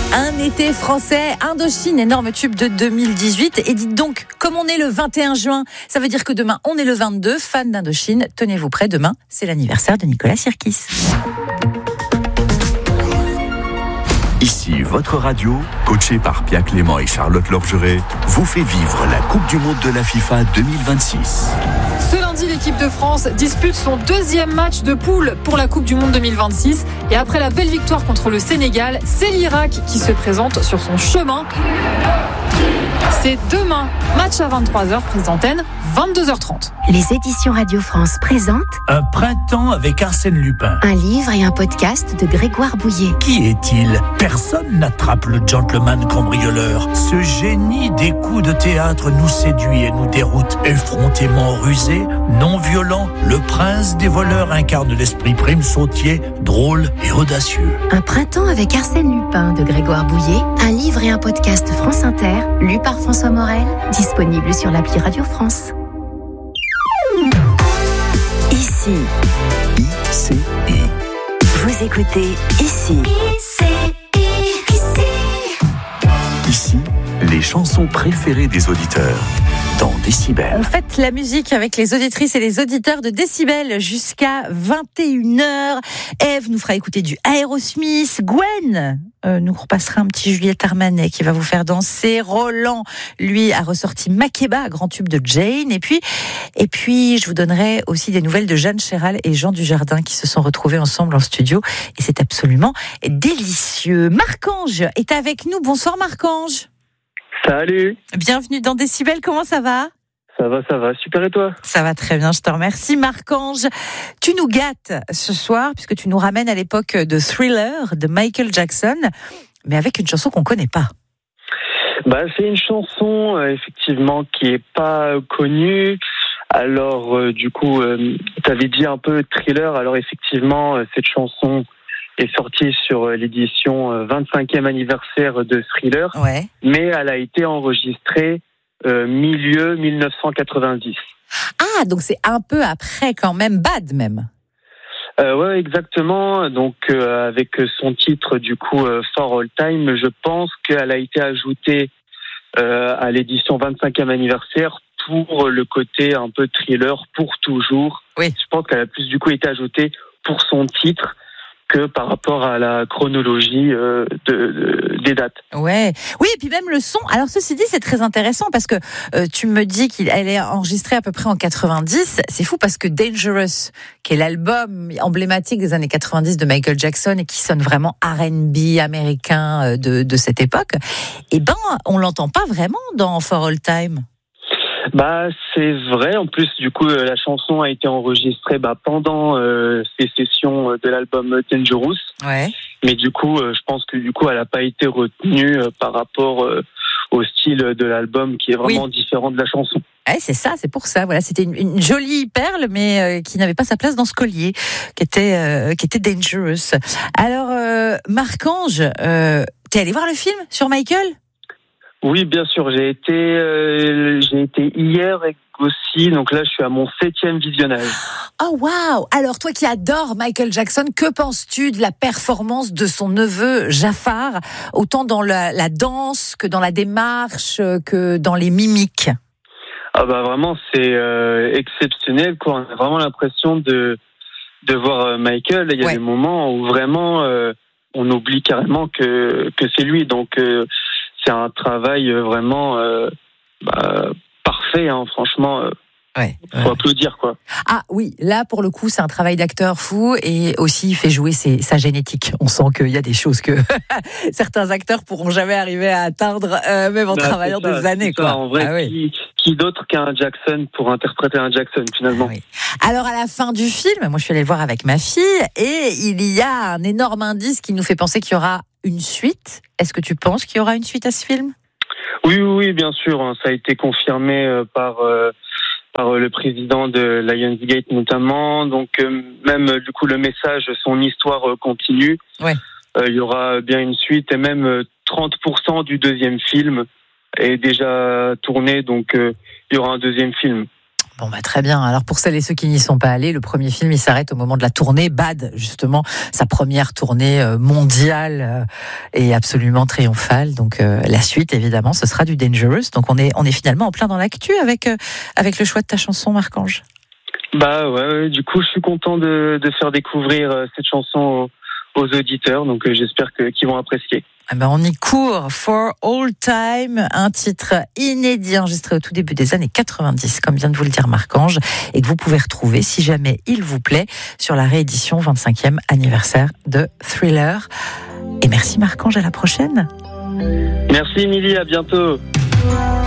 Un été français, Indochine, énorme tube de 2018. Et dites donc, comme on est le 21 juin, ça veut dire que demain, on est le 22. Fan d'Indochine, tenez-vous prêts, demain, c'est l'anniversaire de Nicolas Sirkis. Ici, votre radio, coachée par Pia Clément et Charlotte Lorgeret, vous fait vivre la Coupe du Monde de la FIFA 2026. Ce lundi, l'équipe de France dispute son deuxième match de poule pour la Coupe du Monde 2026. Et après la belle victoire contre le Sénégal, c'est l'Irak qui se présente sur son chemin. C'est demain, match à 23h, prise d'antenne, 22h30. Les éditions Radio France présentent Un printemps avec Arsène Lupin. un livre et un podcast de Grégoire Bouillet. Qui est-il ? Personne n'attrape le gentleman cambrioleur. Ce génie des coups de théâtre nous séduit et nous déroute. Effrontément rusé, non violent, le prince des voleurs incarne l'esprit prime sautier, drôle et audacieux. Un printemps avec Arsène Lupin de Grégoire Bouillet. Un livre et un podcast France Inter, lu par François Morel, disponible sur l'appli Radio France. Ici, ICI. vous écoutez Ici. Ici, les chansons préférées des auditeurs dans Décibel. On fête la musique avec les auditrices et les auditeurs de Décibel jusqu'à 21h. Eve nous fera écouter du Aerosmith. Gwen nous repassera un petit Juliette Armanet qui va vous faire danser. Roland, lui, a ressorti Makeba, grand tube de Jane. Et puis, je vous donnerai aussi des nouvelles de Jeanne Chéral et Jean Dujardin qui se sont retrouvés ensemble en studio. Et c'est absolument délicieux. Marc-Ange est avec nous. Bonsoir Marc-Ange. Salut. Bienvenue dans Décibel, comment ça va ? Ça va, super et toi ? Ça va très bien, je te remercie. Marc-Ange, tu nous gâtes ce soir puisque tu nous ramènes à l'époque de Thriller de Michael Jackson, mais avec une chanson qu'on ne connaît pas. C'est une chanson effectivement qui est pas connue. Alors du coup, tu avais dit un peu Thriller. Alors effectivement, cette chanson est sortie sur l'édition 25e anniversaire de Thriller, Ouais. mais elle a été enregistrée milieu 1990. Ah, donc c'est un peu après quand même, Bad même. Ouais, exactement. Donc avec son titre du coup For All Time, je pense qu'elle a été ajoutée à l'édition 25e anniversaire pour le côté un peu thriller pour toujours. Oui. Je pense qu'elle a plus du coup été ajoutée pour son titre que par rapport à la chronologie des dates. Ouais. Oui, et puis même le son. Alors ceci dit, c'est très intéressant parce que tu me dis qu'elle est enregistrée à peu près en 90. C'est fou parce que Dangerous, qui est l'album emblématique des années 90 de Michael Jackson et qui sonne vraiment R&B américain de cette époque, on l'entend pas vraiment dans For All Time. C'est vrai. En plus, du coup, la chanson a été enregistrée pendant ces sessions de l'album Dangerous. Ouais. Mais du coup, je pense que du coup, elle n'a pas été retenue par rapport au style de l'album qui est vraiment différent de la chanson. Ouais, c'est ça, c'est pour ça. Voilà, c'était une jolie perle, mais qui n'avait pas sa place dans ce collier, qui était Dangerous. Alors, Marc-Ange, t'es allé voir le film sur Michael ? Oui, bien sûr. J'ai été hier aussi. Donc là, je suis à mon 7e visionnage. Oh waouh! Alors toi qui adores Michael Jackson, que penses-tu de la performance de son neveu Jafar, autant dans la danse que dans la démarche, que dans les mimiques? Vraiment, c'est exceptionnel, quoi. On a vraiment l'impression de voir Michael. Il y a des moments où vraiment on oublie carrément que c'est lui. Donc c'est un travail vraiment parfait, hein, franchement. Faut applaudir, quoi. Ah oui, là pour le coup c'est un travail d'acteur fou et aussi il fait jouer sa génétique. On sent qu'il y a des choses que certains acteurs pourront jamais arriver à atteindre, même en travaillant des années, quoi. En vrai, qui d'autre qu'un Jackson pour interpréter un Jackson finalement. Oui. Alors à la fin du film, moi je suis allée le voir avec ma fille et il y a un énorme indice qui nous fait penser qu'il y aura une suite. Est-ce que tu penses qu'il y aura une suite à ce film ? Oui, bien sûr. Ça a été confirmé par le président de Lionsgate notamment. Donc même du coup le message, son histoire continue. Ouais. Il y aura bien une suite et même 30% du deuxième film est déjà tourné. Donc il y aura un deuxième film. Bon, très bien. Alors, pour celles et ceux qui n'y sont pas allés, le premier film, il s'arrête au moment de la tournée Bad, justement, sa première tournée mondiale et absolument triomphale. Donc, la suite, évidemment, ce sera du Dangerous. Donc, on est finalement en plein dans l'actu avec le choix de ta chanson, Marc-Ange. Ouais, du coup, je suis content de faire découvrir cette chanson aux auditeurs. Donc, j'espère qu'ils vont apprécier. On y court. For All Time, un titre inédit enregistré au tout début des années 90, comme vient de vous le dire Marc-Ange, et que vous pouvez retrouver, si jamais il vous plaît, sur la réédition 25e anniversaire de Thriller. Et merci Marc-Ange, à la prochaine. Merci Émilie, à bientôt.